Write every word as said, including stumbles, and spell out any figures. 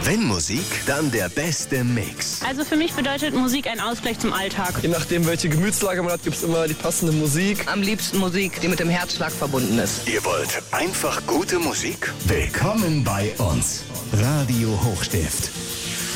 Wenn Musik, dann der beste Mix. Also für mich bedeutet Musik ein Ausgleich zum Alltag. Je nachdem, welche Gemütslage man hat, gibt es immer die passende Musik. Am liebsten Musik, die mit dem Herzschlag verbunden ist. Ihr wollt einfach gute Musik? Willkommen bei uns. Radio Hochstift.